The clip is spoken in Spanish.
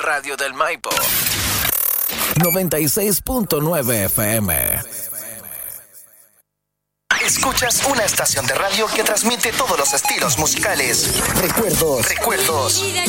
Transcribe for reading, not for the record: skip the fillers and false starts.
radio del Maipo. 96.9 FM. Escuchas una estación de radio que transmite todos los estilos musicales. Recuerdos